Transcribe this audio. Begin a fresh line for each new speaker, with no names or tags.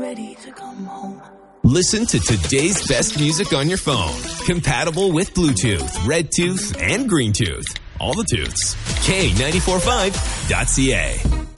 ready to come home.
Listen to today's best music on your phone. Compatible with Bluetooth, RedTooth, and GreenTooth. All the tooths. K945.ca.